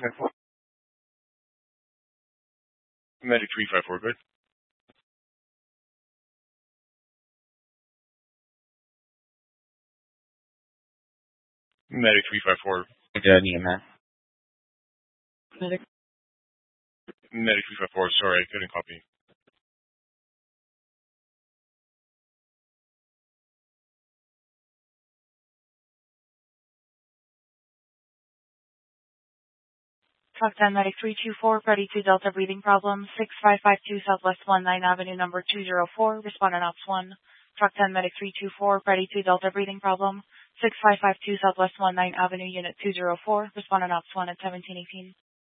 354. Medic 354, good. Medic 354. EMS. Medic. Medic 354, sorry, I couldn't copy. Truck 10 Medic 324, ready to Delta breathing problem, 6552 Southwest 19 Avenue number 204, respondent ops 1. Truck 10 Medic 324, ready to Delta breathing problem, 6552 Southwest 19 Avenue unit 204, respondent ops 1 at 1718.